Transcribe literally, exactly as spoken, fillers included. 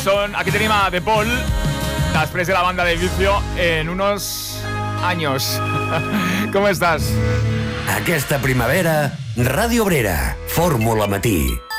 son, aquí tenim a De Paul, després de la banda de Vicio, en unos años. ¿Cómo estás? Aquesta primavera, Ràdio Obrera, Fórmula Matí.